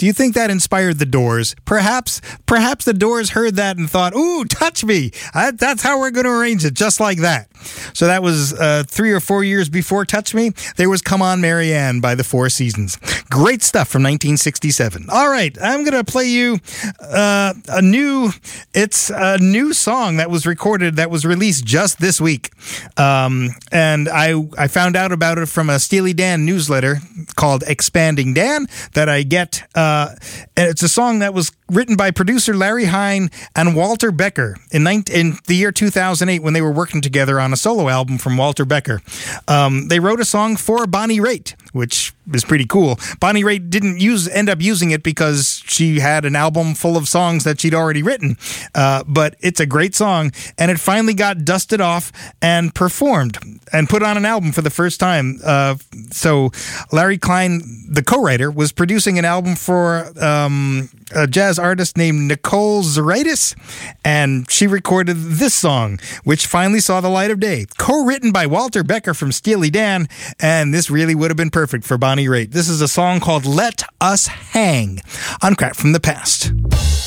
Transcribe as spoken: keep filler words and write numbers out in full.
Do you think that inspired the Doors? Perhaps, perhaps the Doors heard that and thought, "Ooh, touch me! I, that's how we're going to arrange it, just like that." So that was uh, three or four years before "Touch Me." There was "Come On, Marianne" by the Four Seasons. Great stuff from nineteen sixty-seven. All right, I'm going to play you uh, a new. It's a new song that was recorded that was released just this week, um, and I I found out about it from a Steely Dan newsletter called Expanding Dan that I get. Uh, and it's a song that was written by producer Larry Hine and Walter Becker in, nineteen, in the year two thousand eight when they were working together on a solo album from Walter Becker. Um, they wrote a song for Bonnie Raitt, which is pretty cool. Bonnie Raitt didn't use end up using it because she had an album full of songs that she'd already written. Uh, but it's a great song, and it finally got dusted off and performed and put on an album for the first time. Uh, so Larry Klein, the co-writer, was producing an album for um, a jazz artist named Nicole Zeraitis, and she recorded this song, which finally saw the light of day. Co-written by Walter Becker from Steely Dan, and this really would have been perfect for Bonnie Raitt. This is a song called "Let Us Hang" on Crap from the Past.